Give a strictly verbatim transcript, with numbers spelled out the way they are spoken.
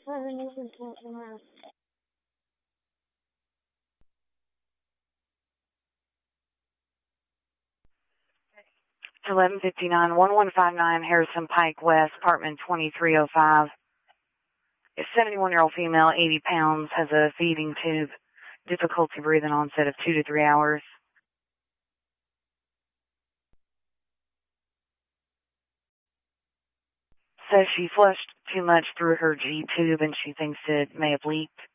eleven fifty-nine, one one five nine Harrison Pike West, apartment twenty-three oh five. A seventy-one-year-old female, eighty pounds, has a feeding tube, difficulty breathing, onset of two to three hours. Says she flushed too much through her G tube and she thinks it may have leaked.